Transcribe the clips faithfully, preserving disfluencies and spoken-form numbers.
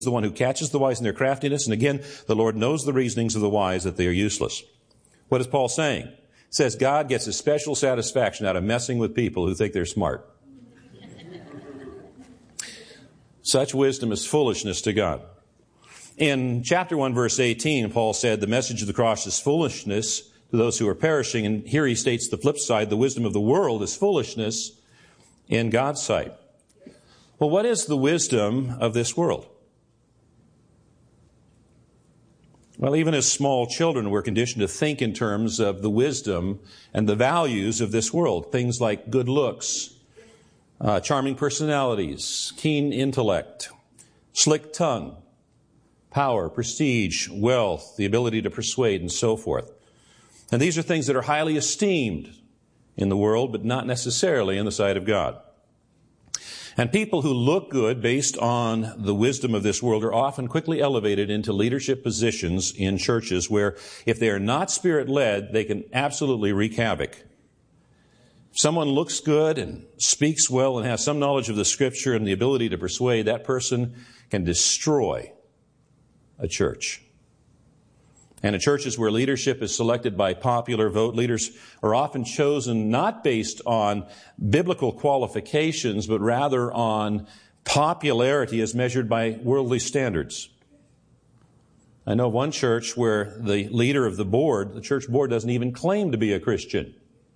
the one who catches the wise in their craftiness. And again, the Lord knows the reasonings of the wise, that they are useless. What is Paul saying? He says God gets a special satisfaction out of messing with people who think they're smart. Such wisdom is foolishness to God. In chapter one, verse eighteen, Paul said, the message of the cross is foolishness to those who are perishing. And here he states the flip side, the wisdom of the world is foolishness in God's sight. Well, what is the wisdom of this world? Well, even as small children, we're conditioned to think in terms of the wisdom and the values of this world. Things like good looks, uh, charming personalities, keen intellect, slick tongue, power, prestige, wealth, the ability to persuade, and so forth. And these are things that are highly esteemed in the world, but not necessarily in the sight of God. And people who look good based on the wisdom of this world are often quickly elevated into leadership positions in churches where, if they are not Spirit-led, they can absolutely wreak havoc. If someone looks good and speaks well and has some knowledge of the Scripture and the ability to persuade, that person can destroy a church. And in churches where leadership is selected by popular vote, leaders are often chosen not based on biblical qualifications, but rather on popularity as measured by worldly standards. I know of one church where the leader of the board, the church board, doesn't even claim to be a Christian.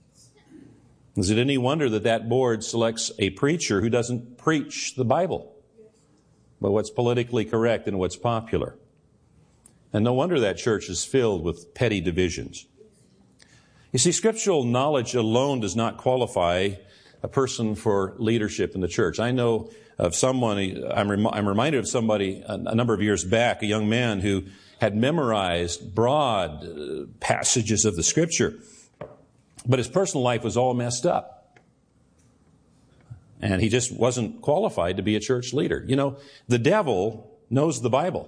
Is it any wonder that that board selects a preacher who doesn't preach the Bible, but what's politically correct and what's popular? And no wonder that church is filled with petty divisions. You see, scriptural knowledge alone does not qualify a person for leadership in the church. I know of someone, I'm, rem- I'm reminded of somebody a, a number of years back, a young man who had memorized broad uh, passages of the Scripture, but his personal life was all messed up. And he just wasn't qualified to be a church leader. You know, the devil knows the Bible.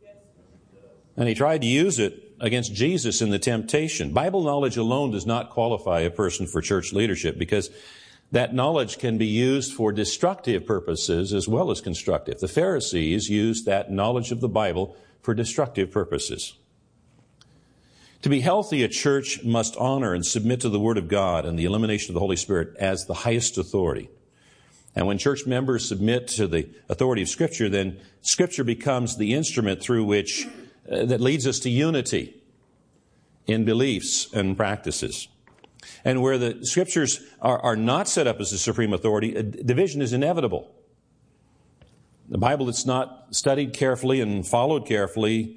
And he tried to use it against Jesus in the temptation. Bible knowledge alone does not qualify a person for church leadership, because that knowledge can be used for destructive purposes as well as constructive. The Pharisees used that knowledge of the Bible for destructive purposes. To be healthy, a church must honor and submit to the Word of God and the illumination of the Holy Spirit as the highest authority. And when church members submit to the authority of Scripture, then Scripture becomes the instrument through which uh, that leads us to unity in beliefs and practices. And where the Scriptures are, are not set up as the supreme authority, a division is inevitable. The Bible that's not studied carefully and followed carefully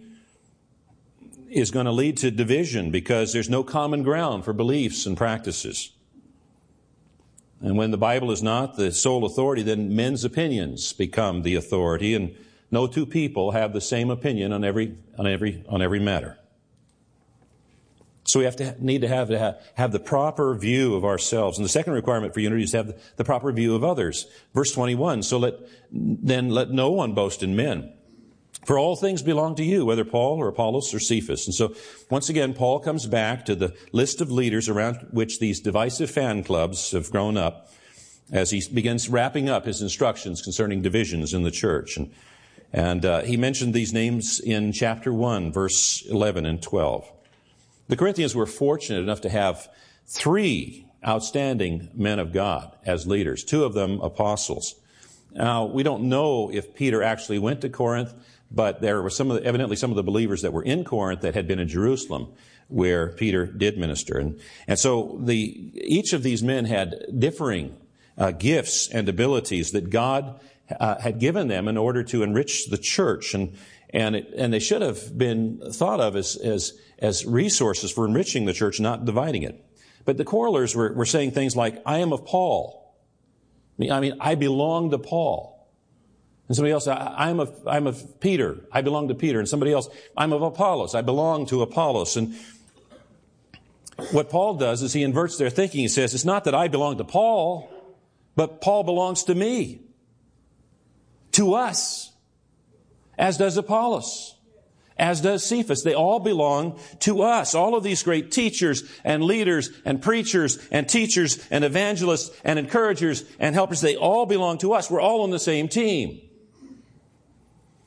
is going to lead to division, because there's no common ground for beliefs and practices. And when the Bible is not the sole authority, then men's opinions become the authority, and no two people have the same opinion on every on every on every matter. So we have to need to have to have, have the proper view of ourselves. And the second requirement for unity is to have the, the proper view of others. Verse twenty-one, so let then let no one boast in men. For all things belong to you, whether Paul or Apollos or Cephas. And so, once again, Paul comes back to the list of leaders around which these divisive fan clubs have grown up as he begins wrapping up his instructions concerning divisions in the church. And, and uh, he mentioned these names in chapter one, verse eleven and twelve. The Corinthians were fortunate enough to have three outstanding men of God as leaders, two of them apostles. Now, we don't know if Peter actually went to Corinth, but there were some of the, evidently some of the believers that were in Corinth that had been in Jerusalem, where Peter did minister. And, and so the, each of these men had differing uh, gifts and abilities that God uh, had given them in order to enrich the church. And, and, it, and they should have been thought of as, as, as resources for enriching the church, not dividing it. But the quarrelers were, were saying things like, I am of Paul. I mean, I, mean, I belong to Paul. And somebody else, I'm of, I'm of Peter. I belong to Peter. And somebody else, I'm of Apollos. I belong to Apollos. And what Paul does is he inverts their thinking. He says, it's not that I belong to Paul, but Paul belongs to me, to us, as does Apollos, as does Cephas. They all belong to us. All of these great teachers and leaders and preachers and teachers and evangelists and encouragers and helpers, they all belong to us. We're all on the same team.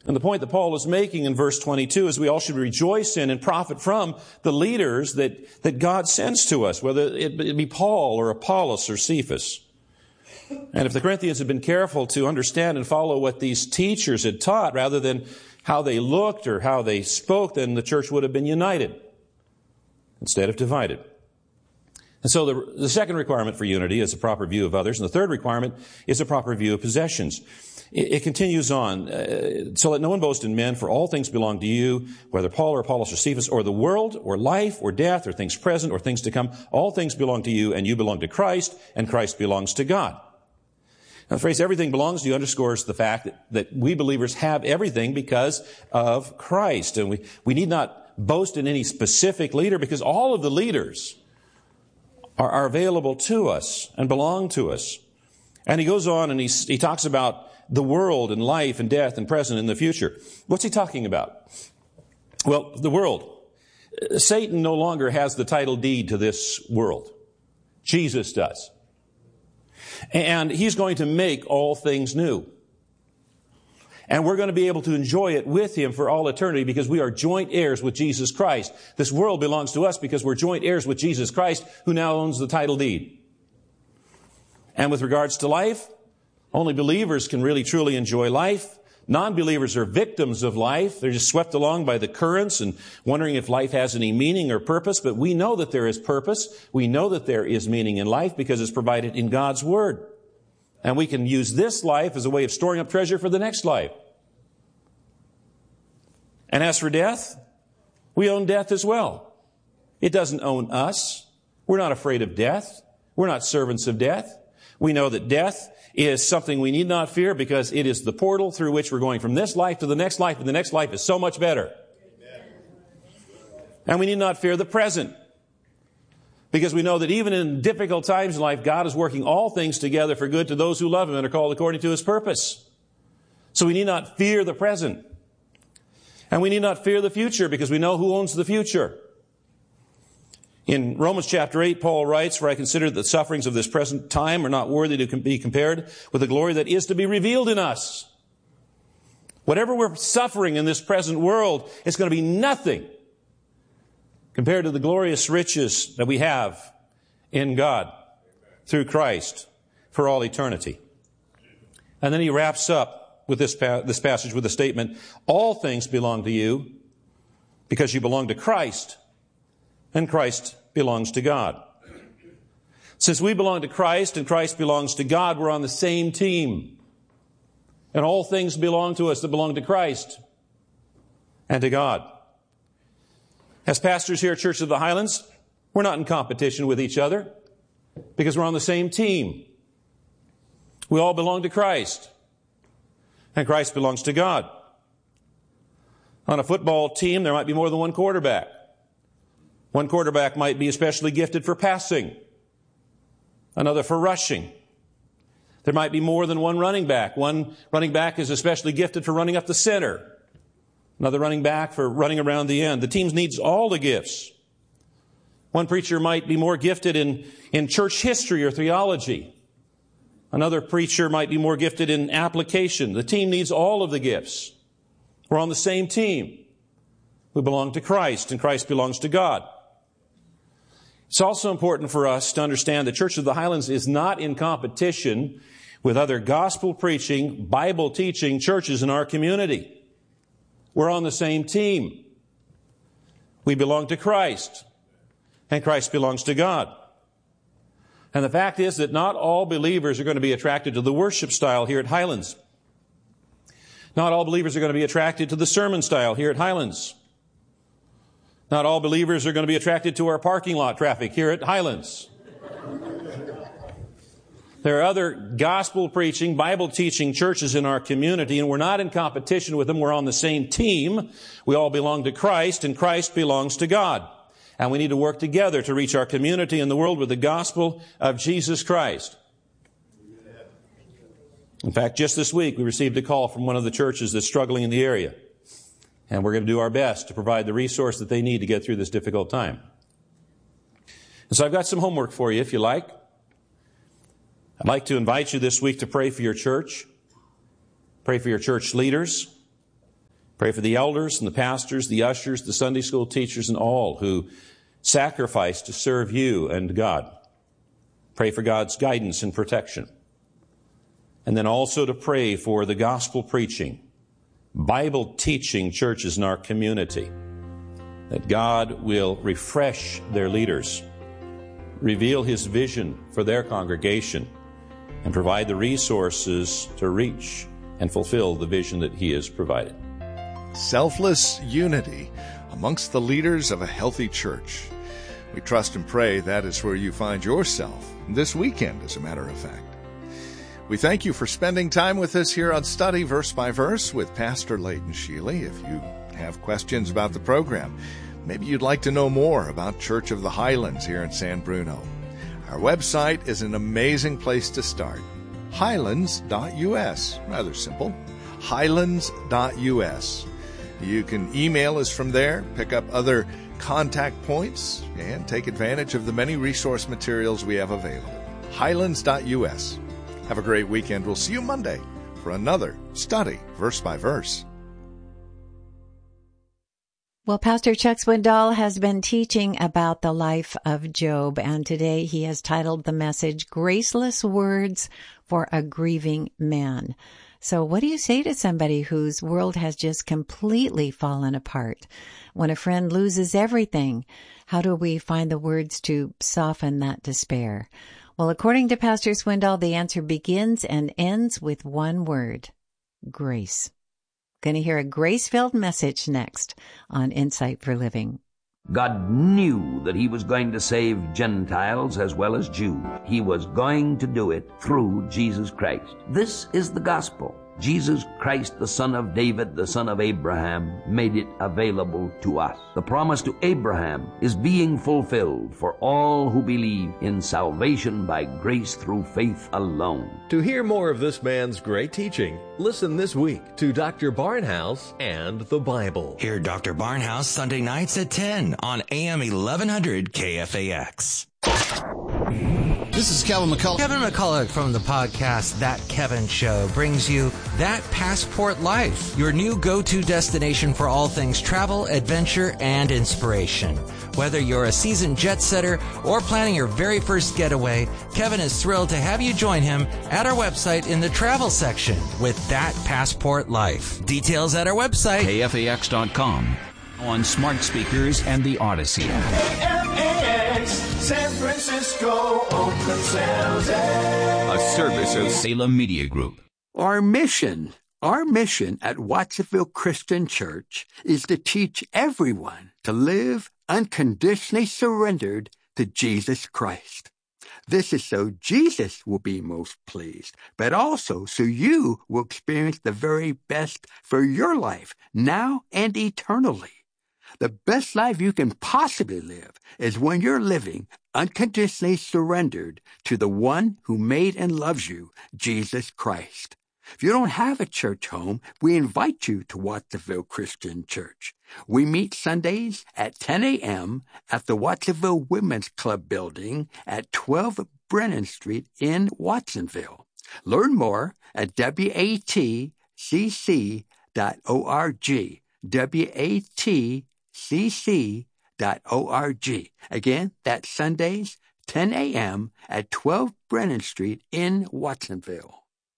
And the point that Paul is making in verse twenty-two is we all should rejoice in and profit from the leaders that, that God sends to us, whether it be Paul or Apollos or Cephas. And if the Corinthians had been careful to understand and follow what these teachers had taught rather than how they looked or how they spoke, then the church would have been united instead of divided. And so the, the second requirement for unity is a proper view of others. And the third requirement is a proper view of possessions. It, it continues on. Uh, so let no one boast in men, for all things belong to you, whether Paul or Apollos or Cephas or the world or life or death or things present or things to come. All things belong to you, and you belong to Christ, and Christ belongs to God. Now, the phrase everything belongs to you underscores the fact that, that we believers have everything because of Christ. And we, we need not boast in any specific leader because all of the leaders are, are available to us and belong to us. And he goes on and he, he talks about the world and life and death and present and the future. What's he talking about? Well, the world. Satan no longer has the title deed to this world. Jesus does. And he's going to make all things new. And we're going to be able to enjoy it with him for all eternity because we are joint heirs with Jesus Christ. This world belongs to us because we're joint heirs with Jesus Christ, who now owns the title deed. And with regards to life, only believers can really truly enjoy life. Non-believers are victims of life. They're just swept along by the currents and wondering if life has any meaning or purpose. But we know that there is purpose. We know that there is meaning in life because it's provided in God's Word. And we can use this life as a way of storing up treasure for the next life. And as for death, we own death as well. It doesn't own us. We're not afraid of death. We're not servants of death. We know that death is something we need not fear because it is the portal through which we're going from this life to the next life, and the next life is so much better. Amen. And we need not fear the present because we know that even in difficult times in life, God is working all things together for good to those who love Him and are called according to His purpose. So we need not fear the present. And we need not fear the future because we know who owns the future. In Romans chapter eight, Paul writes, "For I consider that the sufferings of this present time are not worthy to be compared with the glory that is to be revealed in us." Whatever we're suffering in this present world, it's going to be nothing compared to the glorious riches that we have in God through Christ for all eternity. And then he wraps up with this, pa- this passage with a statement, all things belong to you because you belong to Christ, and Christ belongs to God. Since we belong to Christ and Christ belongs to God, we're on the same team. And all things belong to us that belong to Christ and to God. As pastors here at Church of the Highlands, we're not in competition with each other because we're on the same team. We all belong to Christ, and Christ belongs to God. On a football team, there might be more than one quarterback. One quarterback might be especially gifted for passing, another for rushing. There might be more than one running back. One running back is especially gifted for running up the center, another running back for running around the end. The team needs all the gifts. One preacher might be more gifted in, in church history or theology. Another preacher might be more gifted in application. The team needs all of the gifts. We're on the same team. We belong to Christ, and Christ belongs to God. It's also important for us to understand that Church of the Highlands is not in competition with other gospel-preaching, Bible-teaching churches in our community. We're on the same team. We belong to Christ, and Christ belongs to God. And the fact is that not all believers are going to be attracted to the worship style here at Highlands. Not all believers are going to be attracted to the sermon style here at Highlands. Not all believers are going to be attracted to our parking lot traffic here at Highlands. There are other gospel-preaching, Bible-teaching churches in our community, and we're not in competition with them. We're on the same team. We all belong to Christ, and Christ belongs to God. And we need to work together to reach our community and the world with the gospel of Jesus Christ. In fact, just this week, we received a call from one of the churches that's struggling in the area. And we're going to do our best to provide the resource that they need to get through this difficult time. And so I've got some homework for you, if you like. I'd like to invite you this week to pray for your church. Pray for your church leaders. Pray for the elders and the pastors, the ushers, the Sunday school teachers, and all who sacrifice to serve you and God. Pray for God's guidance and protection. And then also to pray for the gospel preaching, Bible teaching churches in our community, that God will refresh their leaders, reveal His vision for their congregation, and provide the resources to reach and fulfill the vision that He has provided. Selfless unity amongst the leaders of a healthy church. We trust and pray that is where you find yourself this weekend, as a matter of fact. We thank you for spending time with us here on Study Verse by Verse with Pastor Leighton Sheely. If you have questions about the program, maybe you'd like to know more about Church of the Highlands here in San Bruno, our website is an amazing place to start. highlands dot u s. Rather simple. highlands dot u s. You can email us from there, pick up other contact points, and take advantage of the many resource materials we have available. highlands dot u s. Have a great weekend. We'll see you Monday for another Study Verse by Verse. Well, Pastor Chuck Swindoll has been teaching about the life of Job, and today he has titled the message, Graceless Words for a Grieving Man. So what do you say to somebody whose world has just completely fallen apart? When a friend loses everything, how do we find the words to soften that despair? Well, according to Pastor Swindoll, the answer begins and ends with one word, grace. Going to hear a grace-filled message next on Insight for Living. God knew that He was going to save Gentiles as well as Jews. He was going to do it through Jesus Christ. This is the gospel. Jesus Christ, the son of David, the son of Abraham, made it available to us. The promise to Abraham is being fulfilled for all who believe in salvation by grace through faith alone. To hear more of this man's great teaching, listen this week to Doctor Barnhouse and the Bible. Hear Doctor Barnhouse Sunday nights at ten on A M eleven hundred K F A X. This is Kevin McCullough. Kevin McCullough from the podcast That Kevin Show brings you That Passport Life, your new go-to destination for all things travel, adventure, and inspiration. Whether you're a seasoned jet setter or planning your very first getaway, Kevin is thrilled to have you join him at our website in the travel section with That Passport Life. Details at our website, K F A X dot com, on smart speakers and the Odyssey app. San Francisco, Oakland, San Jose. A service of Salem Media Group. Our mission, our mission at Watsonville Christian Church is to teach everyone to live unconditionally surrendered to Jesus Christ. This is so Jesus will be most pleased, but also so you will experience the very best for your life, now and eternally. The best life you can possibly live is when you're living unconditionally surrendered to the one who made and loves you, Jesus Christ. If you don't have a church home, we invite you to Watsonville Christian Church. We meet Sundays at ten a.m. at the Watsonville Women's Club building at twelve Brennan Street in Watsonville. Learn more at W A T C C dot org. W A T C C dot org. Again, that's Sundays, ten a.m. at twelve Brennan Street in Watsonville.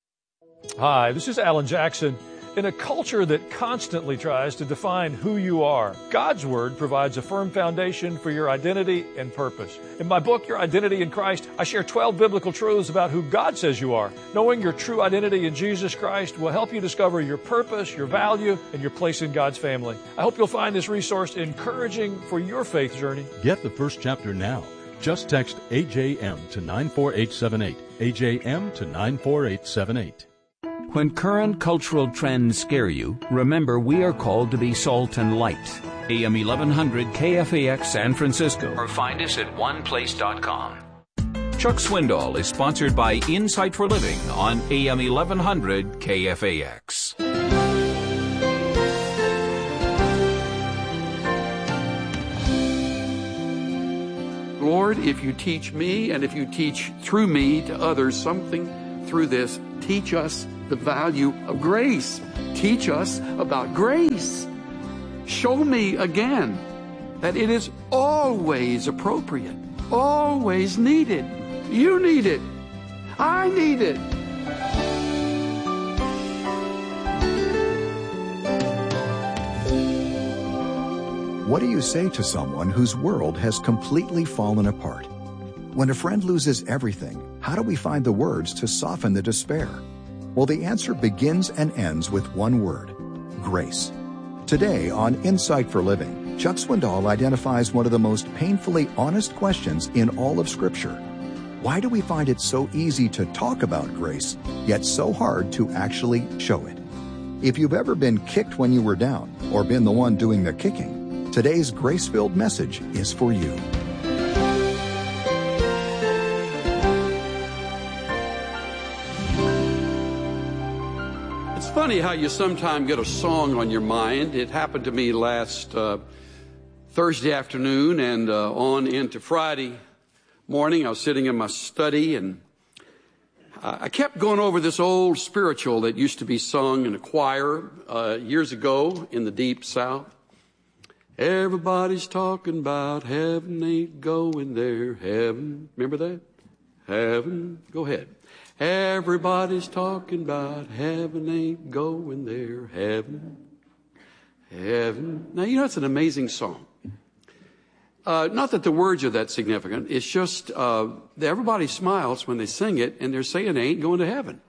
Hi, this is Alan Jackson. In a culture that constantly tries to define who you are, God's Word provides a firm foundation for your identity and purpose. In my book, Your Identity in Christ, I share twelve biblical truths about who God says you are. Knowing your true identity in Jesus Christ will help you discover your purpose, your value, and your place in God's family. I hope you'll find this resource encouraging for your faith journey. Get the first chapter now. Just text A J M to nine four eight seven eight. A J M to nine four eight seven eight. When current cultural trends scare you, remember we are called to be salt and light. A M eleven hundred K F A X San Francisco. Or find us at one place dot com. Chuck Swindoll is sponsored by Insight for Living on A M eleven hundred K F A X. Lord, if you teach me and if you teach through me to others something through this, teach us the value of grace. Teach us about grace. Show me again that it is always appropriate, always needed. You need it. I need it. What do you say to someone whose world has completely fallen apart? When a friend loses everything, how do we find the words to soften the despair? Well, the answer begins and ends with one word: grace. Today on Insight for Living, Chuck Swindoll identifies one of the most painfully honest questions in all of Scripture. Why do we find it so easy to talk about grace, yet so hard to actually show it? If you've ever been kicked when you were down, or been the one doing the kicking, today's grace-filled message is for you. It's funny how you sometimes get a song on your mind. It happened to me last uh, Thursday afternoon and uh, on into Friday morning. I was sitting in my study and I kept going over this old spiritual that used to be sung in a choir uh, years ago in the Deep South. Everybody's talking about heaven, ain't going there. Heaven, remember that? Heaven, go ahead. Everybody's talking about heaven, ain't going there. Heaven, heaven. Now, you know, it's an amazing song. Uh, not that the words are that significant. It's just uh, that everybody smiles when they sing it, and they're saying they ain't going to heaven.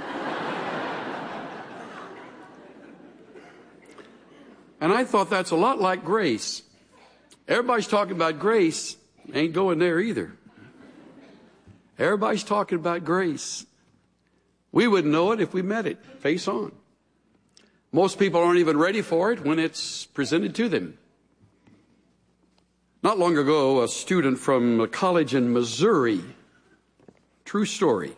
And I thought that's a lot like grace. Everybody's talking about grace, ain't going there either. Everybody's talking about grace. We wouldn't know it if we met it face on. Most people aren't even ready for it when it's presented to them. Not long ago, a student from a college in Missouri, true story,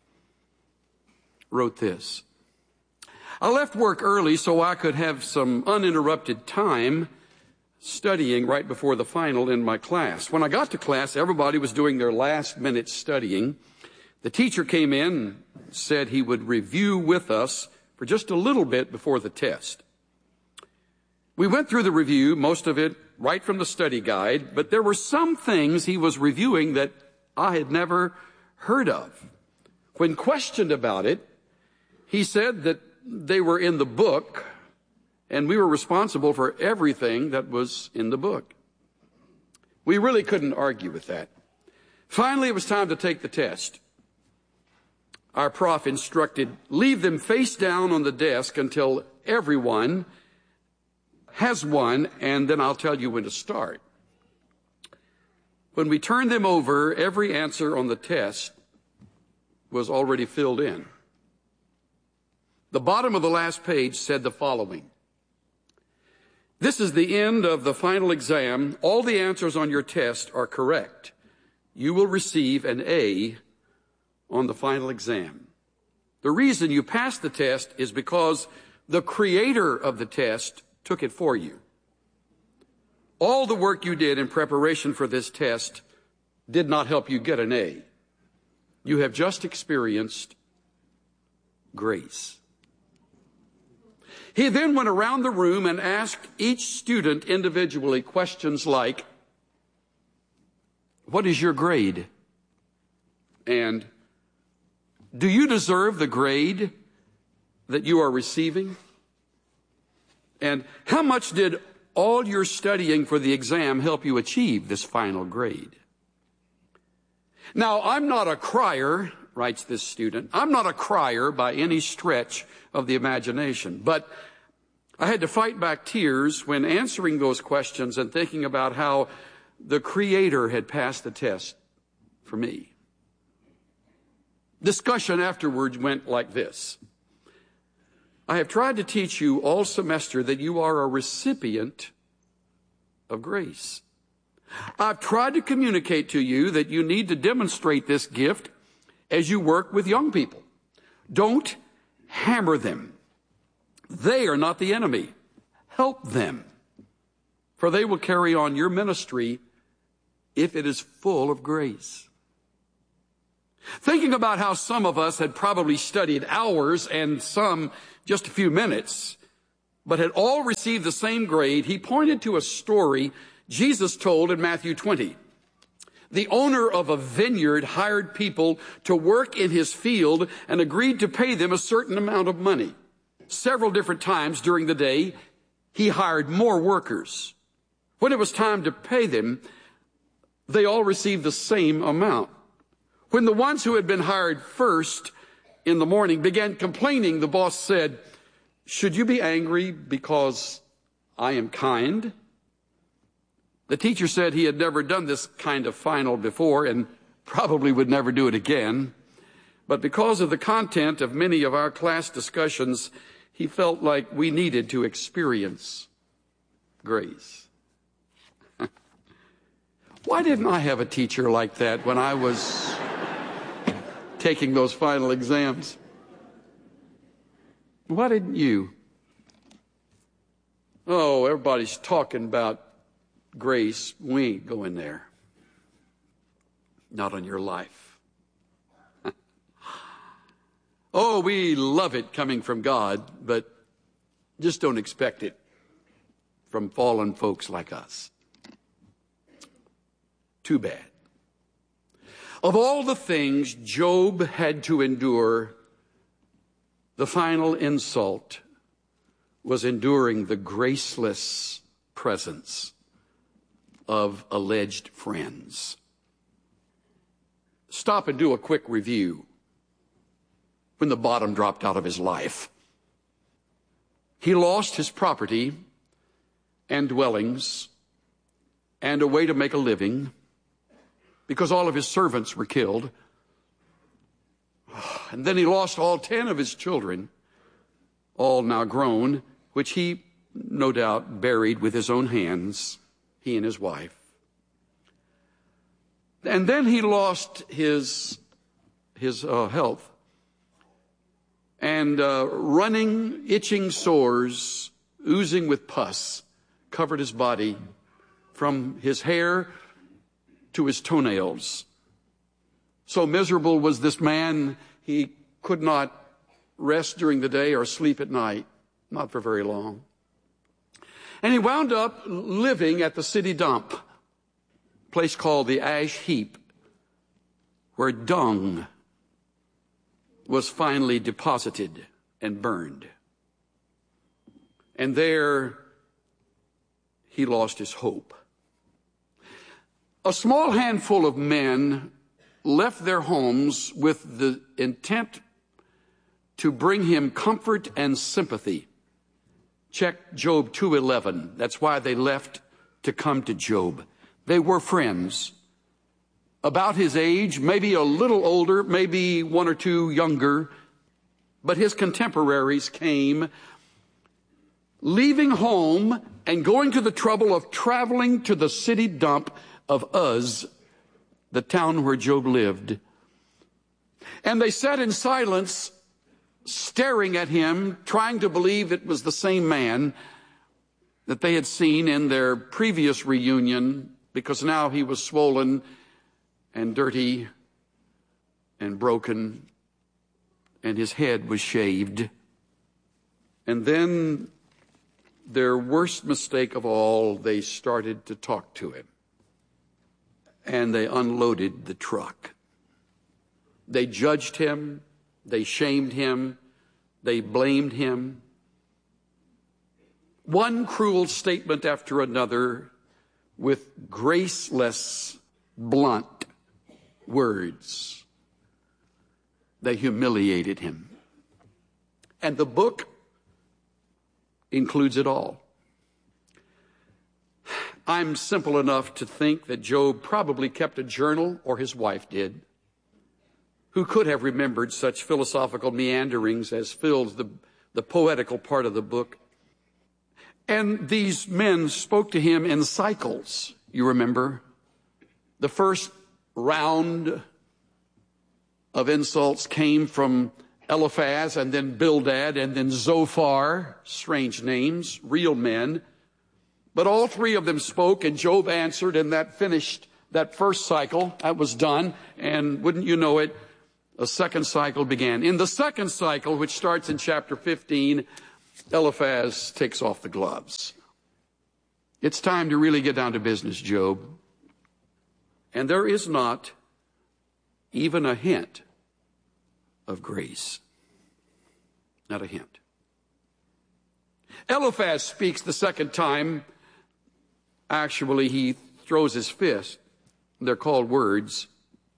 wrote this. I left work early so I could have some uninterrupted time studying right before the final in my class. When I got to class, everybody was doing their last minute studying. The teacher came in and said he would review with us for just a little bit before the test. We went through the review, most of it right from the study guide, but there were some things he was reviewing that I had never heard of. When questioned about it, he said that they were in the book, and we were responsible for everything that was in the book. We really couldn't argue with that. Finally, it was time to take the test. Our prof instructed, leave them face down on the desk until everyone has one, and then I'll tell you when to start. When we turned them over, every answer on the test was already filled in. The bottom of the last page said the following. This is the end of the final exam. All the answers on your test are correct. You will receive an A on the final exam. The reason you passed the test is because the creator of the test took it for you. All the work you did in preparation for this test did not help you get an A. You have just experienced grace. He then went around the room and asked each student individually questions like, what is your grade? And do you deserve the grade that you are receiving? And how much did all your studying for the exam help you achieve this final grade? Now, I'm not a crier, writes this student. I'm not a crier by any stretch of the imagination, but I had to fight back tears when answering those questions and thinking about how the Creator had passed the test for me. Discussion afterwards went like this. I have tried to teach you all semester that you are a recipient of grace. I've tried to communicate to you that you need to demonstrate this gift as you work with young people. Don't hammer them. They are not the enemy. Help them, for they will carry on your ministry if it is full of grace. Thinking about how some of us had probably studied hours and some just a few minutes, but had all received the same grade, he pointed to a story Jesus told in Matthew twenty. The owner of a vineyard hired people to work in his field and agreed to pay them a certain amount of money. Several different times during the day, he hired more workers. When it was time to pay them, they all received the same amount. When the ones who had been hired first in the morning began complaining, the boss said, "Should you be angry because I am kind?" The teacher said he had never done this kind of final before and probably would never do it again. But because of the content of many of our class discussions, he felt like we needed to experience grace. Why didn't I have a teacher like that when I was taking those final exams? Why didn't you? Oh, everybody's talking about grace. We ain't going there. Not on your life. Oh, we love it coming from God, but just don't expect it from fallen folks like us. Too bad. Of all the things Job had to endure, the final insult was enduring the graceless presence of alleged friends. Stop and do a quick review. When the bottom dropped out of his life, he lost his property and dwellings and a way to make a living because all of his servants were killed. And then he lost all ten of his children, all now grown, which he no doubt buried with his own hands, he and his wife. And then he lost his, his uh, health. And uh, running, itching sores, oozing with pus, covered his body from his hair to his toenails. So miserable was this man, he could not rest during the day or sleep at night, not for very long. And he wound up living at the city dump, a place called the Ash Heap, where dung was finally deposited and burned. And there he lost his hope. A small handful of men left their homes with the intent to bring him comfort and sympathy. Check Job two eleven. That's why they left to come to Job. They were friends. About his age, maybe a little older, maybe one or two younger, but his contemporaries came, leaving home and going to the trouble of traveling to the city dump of Uz, the town where Job lived. And they sat in silence, staring at him, trying to believe it was the same man that they had seen in their previous reunion, because now he was swollen and dirty and broken, and his head was shaved. And then, their worst mistake of all, they started to talk to him. And they unloaded the truck. They judged him. They shamed him. They blamed him. One cruel statement after another with graceless, blunt words. They humiliated him. And the book includes it all. I'm simple enough to think that Job probably kept a journal, or his wife did. Who could have remembered such philosophical meanderings as fills the, the poetical part of the book? And these men spoke to him in cycles, you remember. The first round of insults came from Eliphaz, and then Bildad, and then Zophar, strange names, real men. But all three of them spoke, and Job answered, and that finished that first cycle. That was done, and wouldn't you know it, a second cycle began. In the second cycle, which starts in chapter fifteen, Eliphaz takes off the gloves. It's time to really get down to business, Job. And there is not even a hint of grace. Not a hint. Eliphaz speaks the second time. Actually, he throws his fist. They're called words.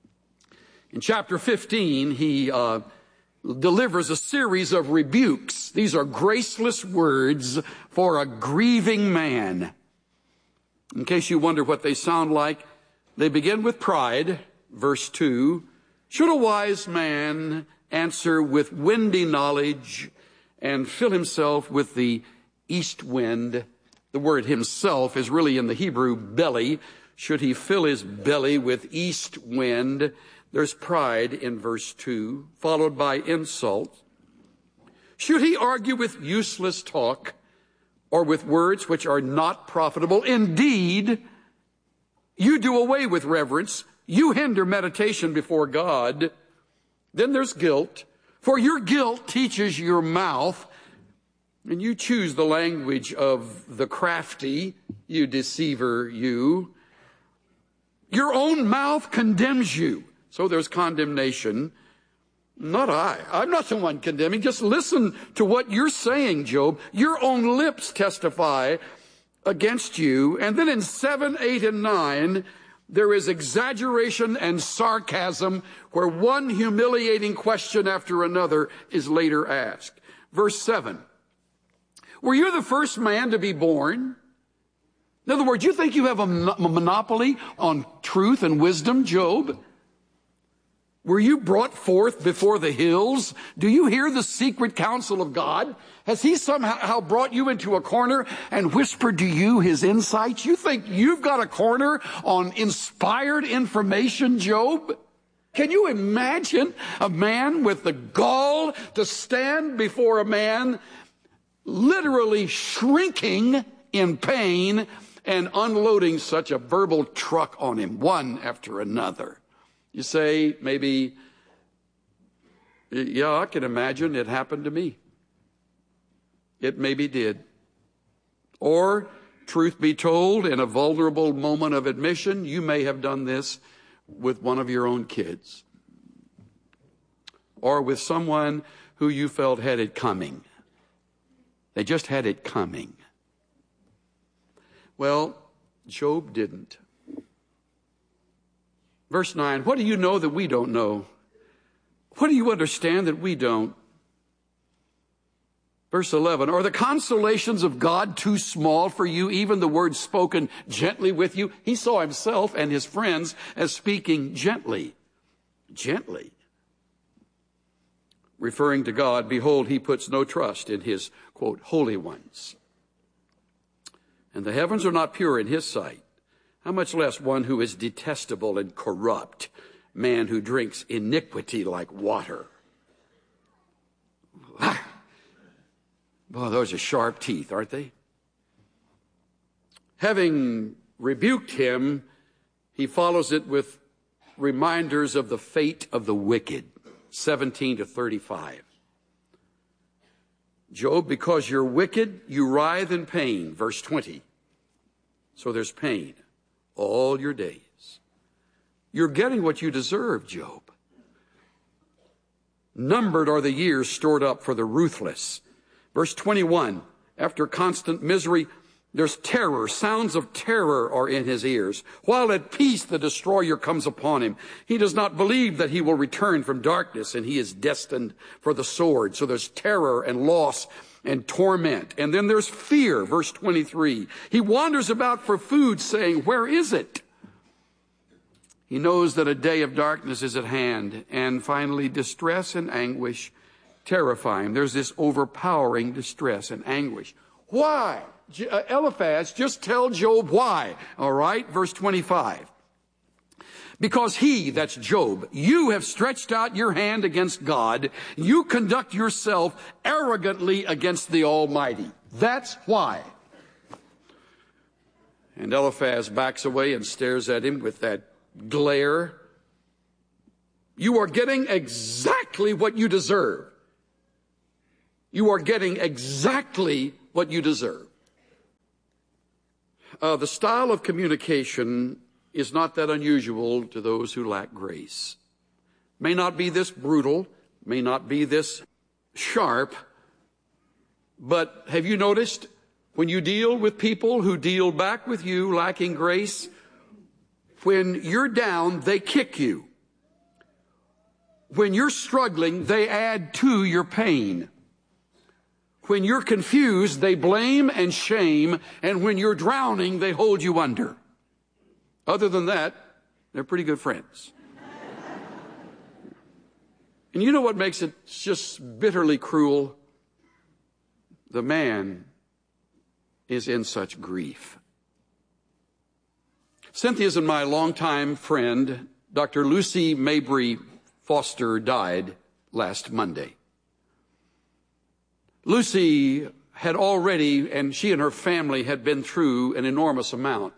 In chapter fifteen, he uh, delivers a series of rebukes. These are graceless words for a grieving man. In case you wonder what they sound like, they begin with pride, verse two. Should a wise man answer with windy knowledge and fill himself with the east wind? The word himself is really in the Hebrew belly. Should he fill his belly with east wind? There's pride in verse two, followed by insult. Should he argue with useless talk or with words which are not profitable? Indeed, you do away with reverence. You hinder meditation before God. Then there's guilt. For your guilt teaches your mouth, and you choose the language of the crafty, you deceiver, you. Your own mouth condemns you. So there's condemnation. Not I. I'm not the one condemning. Just listen to what you're saying, Job. Your own lips testify against you. And then in seven, eight, and nine, there is exaggeration and sarcasm where one humiliating question after another is later asked. Verse seven. Were you the first man to be born? In other words, you think you have a monopoly on truth and wisdom, Job? Were you brought forth before the hills? Do you hear the secret counsel of God? Has he somehow brought you into a corner and whispered to you his insights? You think you've got a corner on inspired information, Job? Can you imagine a man with the gall to stand before a man literally shrinking in pain and unloading such a verbal truck on him, one after another? You say, maybe, yeah, I can imagine it happened to me. It maybe did. Or, truth be told, in a vulnerable moment of admission, you may have done this with one of your own kids. Or with someone who you felt had it coming. They just had it coming. Well, Job didn't. Verse nine, what do you know that we don't know? What do you understand that we don't? Verse eleven, are the consolations of God too small for you, even the words spoken gently with you? He saw himself and his friends as speaking gently. Gently. Referring to God, behold, he puts no trust in his, quote, holy ones. And the heavens are not pure in his sight. How much less one who is detestable and corrupt, man who drinks iniquity like water. Ah. Boy, those are sharp teeth, aren't they? Having rebuked him, he follows it with reminders of the fate of the wicked, seventeen to thirty-five. Job, because you're wicked, you writhe in pain, verse twenty. So there's pain all your days. You're getting what you deserve, Job. Numbered are the years stored up for the ruthless. Verse twenty-one, after constant misery, there's terror. Sounds of terror are in his ears. While at peace, the destroyer comes upon him. He does not believe that he will return from darkness, and he is destined for the sword. So there's terror and loss and torment. And then there's fear, verse twenty-three. He wanders about for food, saying, where is it? He knows that a day of darkness is at hand. And finally, distress and anguish terrify him. There's this overpowering distress and anguish. Why? Eliphaz, just tell Job why. All right, verse twenty-five. Because he, that's Job, you have stretched out your hand against God. You conduct yourself arrogantly against the Almighty. That's why. And Eliphaz backs away and stares at him with that glare. You are getting exactly what you deserve. You are getting exactly what you deserve. Uh, the style of communication is not that unusual to those who lack grace. May not be this brutal, may not be this sharp, but have you noticed when you deal with people who deal back with you lacking grace, when you're down, they kick you. When you're struggling, they add to your pain. When you're confused, they blame and shame, and when you're drowning, they hold you under. Other than that, they're pretty good friends. And you know what makes it just bitterly cruel? The man is in such grief. Cynthia's and my longtime friend, Doctor Lucy Mabry Foster, died last Monday. Lucy had already, and she and her family had been through an enormous amount.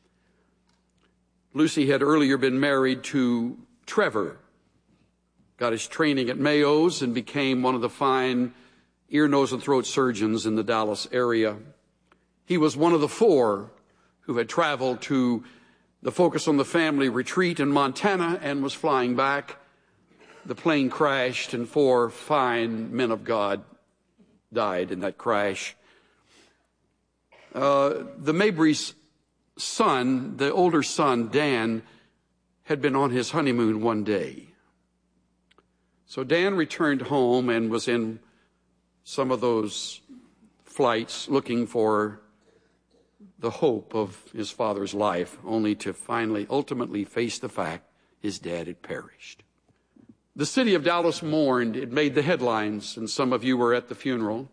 Lucy had earlier been married to Trevor, got his training at Mayo's, and became one of the fine ear, nose, and throat surgeons in the Dallas area. He was one of the four who had traveled to the Focus on the Family retreat in Montana and was flying back. The plane crashed, and four fine men of God died in that crash. Uh, the Mabry's son, the older son, Dan, had been on his honeymoon one day. So Dan returned home and was in some of those flights looking for the hope of his father's life, only to finally, ultimately face the fact his dad had perished. The city of Dallas mourned. It made the headlines, and some of you were at the funeral.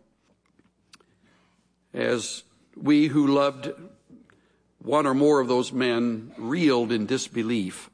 As we who loved one or more of those men reeled in disbelief,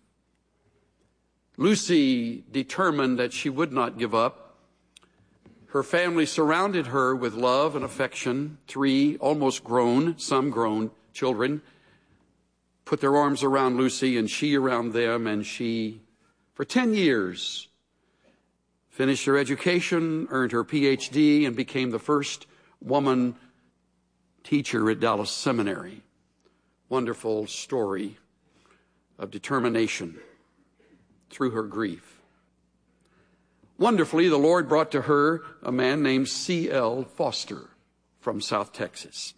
Lucy determined that she would not give up. Her family surrounded her with love and affection. Three almost grown, some grown children put their arms around Lucy and she around them, and she, for ten years, finished her education, earned her P H D, and became the first woman teacher at Dallas Seminary. Wonderful story of determination through her grief. Wonderfully, the Lord brought to her a man named C L Foster from South Texas.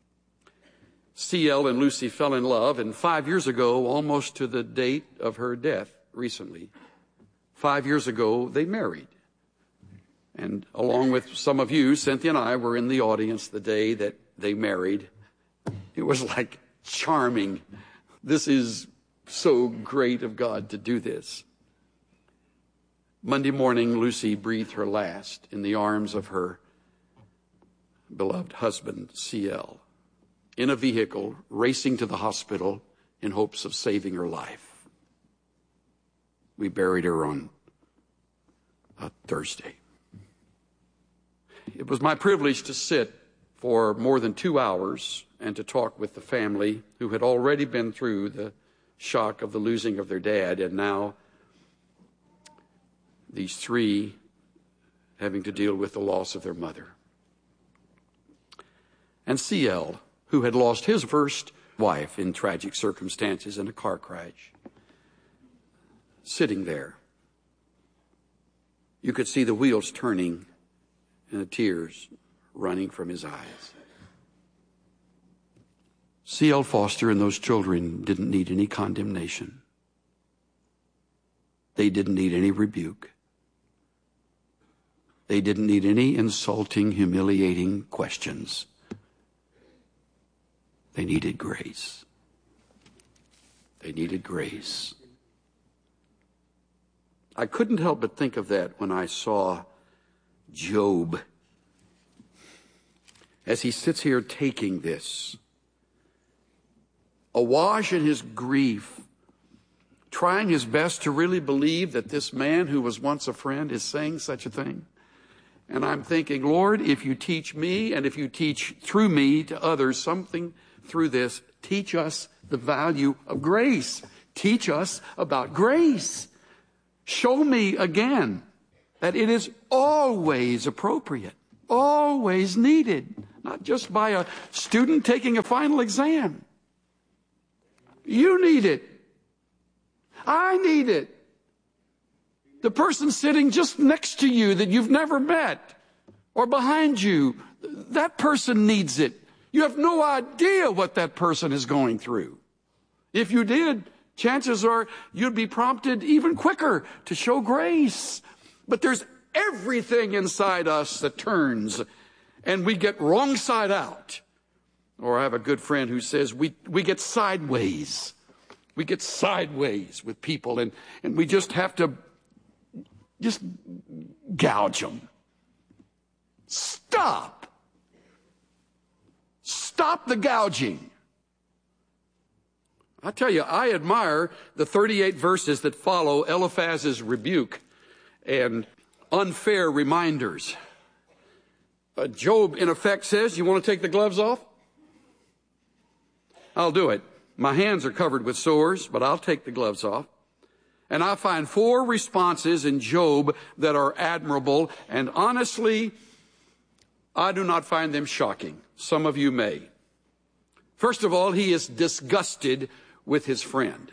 C L and Lucy fell in love, and five years ago, almost to the date of her death recently, five years ago, they married. And along with some of you, Cynthia and I were in the audience the day that they married. It was like charming. This is so great of God to do this. Monday morning, Lucy breathed her last in the arms of her beloved husband, C L, in a vehicle racing to the hospital in hopes of saving her life. We buried her on a Thursday. It was my privilege to sit for more than two hours and to talk with the family who had already been through the shock of the losing of their dad, and now these three having to deal with the loss of their mother. And C L, who had lost his first wife in tragic circumstances in a car crash, sitting there. You could see the wheels turning and the tears running from his eyes. C L Foster and those children didn't need any condemnation. They didn't need any rebuke. They didn't need any insulting, humiliating questions. They needed grace. They needed grace. I couldn't help but think of that when I saw Job as he sits here taking this, awash in his grief, trying his best to really believe that this man who was once a friend is saying such a thing. And I'm thinking, Lord, if you teach me and if you teach through me to others something through this, teach us the value of grace. Teach us about grace. Show me again that it is always appropriate, always needed, not just by a student taking a final exam. You need it. I need it. The person sitting just next to you that you've never met, or behind you, that person needs it. You have no idea what that person is going through. If you did, chances are you'd be prompted even quicker to show grace. But there's everything inside us that turns, and we get wrong side out. Or I have a good friend who says we, we get sideways. We get sideways with people, and, and we just have to just gouge them. Stop. Stop the gouging. I tell you, I admire the thirty-eight verses that follow Eliphaz's rebuke and unfair reminders. Uh, Job, in effect, says, you want to take the gloves off? I'll do it. My hands are covered with sores, but I'll take the gloves off. And I find four responses in Job that are admirable, and honestly, I do not find them shocking. Some of you may. First of all, he is disgusted with his friend.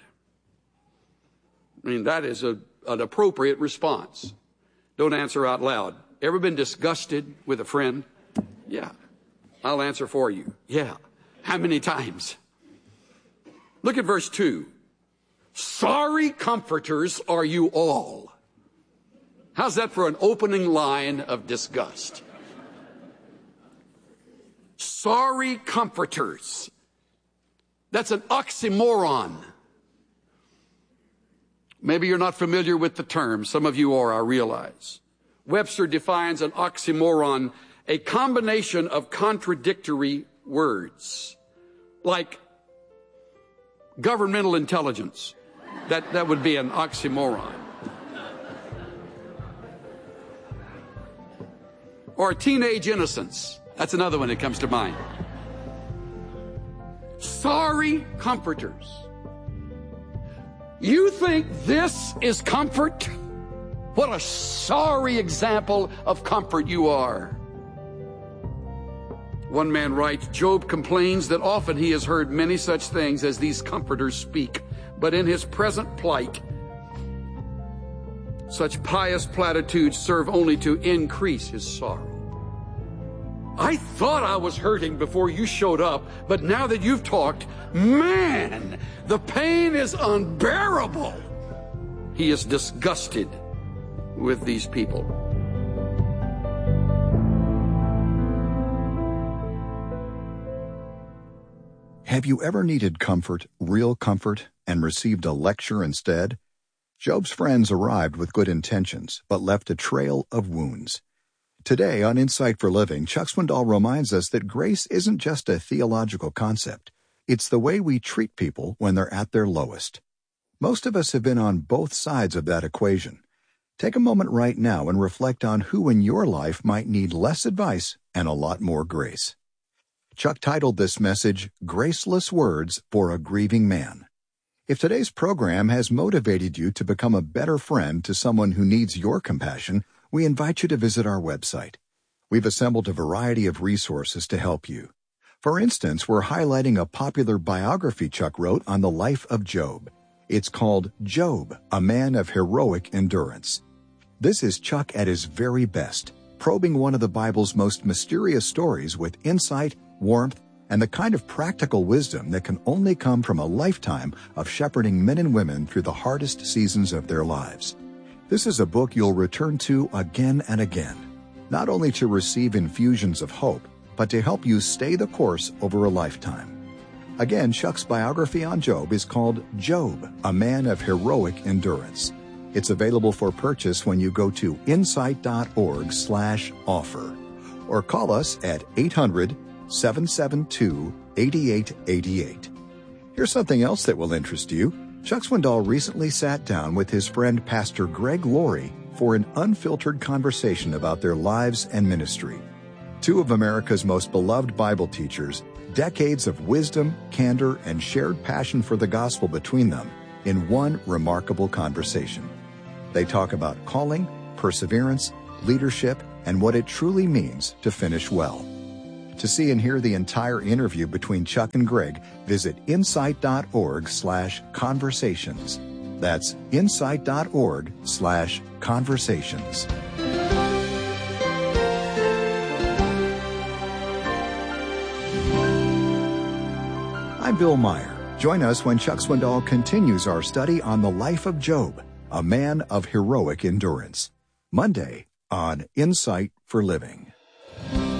I mean, that is a, an appropriate response. Don't answer out loud. Ever been disgusted with a friend? Yeah. I'll answer for you. Yeah. How many times? Look at verse two. Sorry comforters are you all. How's that for an opening line of disgust? Sorry comforters. That's an oxymoron. Maybe you're not familiar with the term. Some of you are, I realize. Webster defines an oxymoron, a combination of contradictory words, like governmental intelligence. That, that would be an oxymoron. Or teenage innocence. That's another one that comes to mind. Sorry comforters. You think this is comfort? What a sorry example of comfort you are. One man writes, Job complains that often he has heard many such things as these comforters speak, but in his present plight, such pious platitudes serve only to increase his sorrow. I thought I was hurting before you showed up, but now that you've talked, man, the pain is unbearable. He is disgusted with these people. Have you ever needed comfort, real comfort, and received a lecture instead? Job's friends arrived with good intentions, but left a trail of wounds. Today on Insight for Living, Chuck Swindoll reminds us that grace isn't just a theological concept. It's the way we treat people when they're at their lowest. Most of us have been on both sides of that equation. Take a moment right now and reflect on who in your life might need less advice and a lot more grace. Chuck titled this message, Graceless Words for a Grieving Man. If today's program has motivated you to become a better friend to someone who needs your compassion, we invite you to visit our website. We've assembled a variety of resources to help you. For instance, we're highlighting a popular biography Chuck wrote on the life of Job. It's called Job, a Man of Heroic Endurance. This is Chuck at his very best, probing one of the Bible's most mysterious stories with insight, warmth, and the kind of practical wisdom that can only come from a lifetime of shepherding men and women through the hardest seasons of their lives. This is a book you'll return to again and again, not only to receive infusions of hope, but to help you stay the course over a lifetime. Again, Chuck's biography on Job is called Job, a Man of Heroic Endurance. It's available for purchase when you go to insight.org slash offer or call us at eight hundred, seven seven two, eight eight eight eight. Here's something else that will interest you. Chuck Swindoll recently sat down with his friend Pastor Greg Laurie for an unfiltered conversation about their lives and ministry. Two of America's most beloved Bible teachers, decades of wisdom, candor, and shared passion for the gospel between them in one remarkable conversation. They talk about calling, perseverance, leadership, and what it truly means to finish well. To see and hear the entire interview between Chuck and Greg, visit insight.org slash conversations. That's insight.org slash conversations. I'm Bill Meyer. Join us when Chuck Swindoll continues our study on the life of Job, a man of heroic endurance. Monday on Insight for Living.